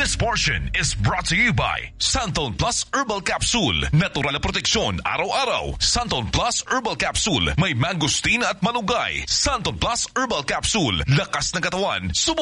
This portion is brought to you by Santon Plus Herbal Capsule. Natural na proteksyon araw-araw. Santon Plus Herbal Capsule. May mangosteen at malunggay. Santon Plus Herbal Capsule. Lakas ng katawan.